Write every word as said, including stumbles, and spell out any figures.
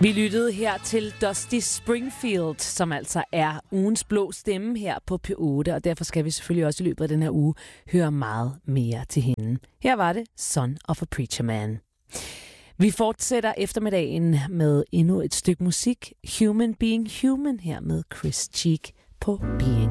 Vi lyttede her til Dusty Springfield, som altså er ugens blå stemme her på P otte, og derfor skal vi selvfølgelig også i løbet af den her uge høre meget mere til hende. Her var det Son of a Preacher Man. Vi fortsætter eftermiddagen med endnu et stykke musik. Human Being Human her med Chris Cheek på Being.